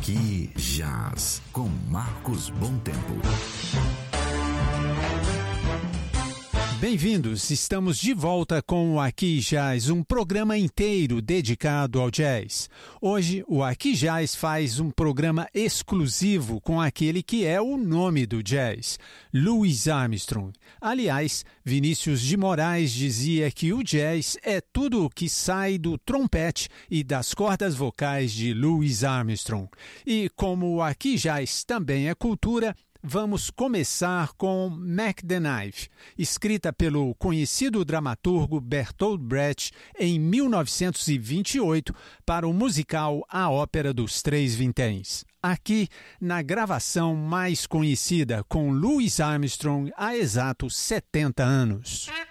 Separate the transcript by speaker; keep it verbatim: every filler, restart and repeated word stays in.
Speaker 1: Aqui Jazz, com Marcos Bom Tempo.
Speaker 2: Bem-vindos, estamos de volta com o Aqui Jazz, um programa inteiro dedicado ao jazz. Hoje, o Aqui Jazz faz um programa exclusivo com aquele que é o nome do jazz, Louis Armstrong. Aliás, Vinícius de Moraes dizia que o jazz é tudo o que sai do trompete e das cordas vocais de Louis Armstrong. E como o Aqui Jazz também é cultura, vamos começar com Mac the Knife, escrita pelo conhecido dramaturgo Bertolt Brecht em mil novecentos e vinte e oito para o musical A Ópera dos Três Vinténs. Aqui, na gravação mais conhecida com Louis Armstrong há exatos setenta anos.